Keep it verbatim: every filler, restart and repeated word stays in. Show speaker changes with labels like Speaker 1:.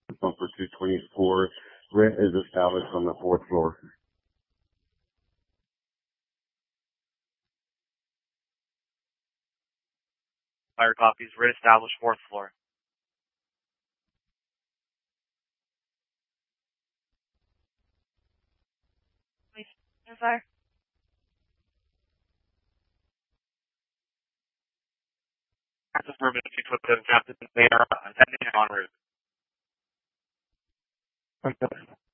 Speaker 1: Bumper two twenty-four. Rent is established on the fourth floor.
Speaker 2: Fire copies. Rent established fourth floor.
Speaker 3: Please, fire.
Speaker 2: Access permit two twenty-seven, Captain. They are attending en route.
Speaker 1: Okay.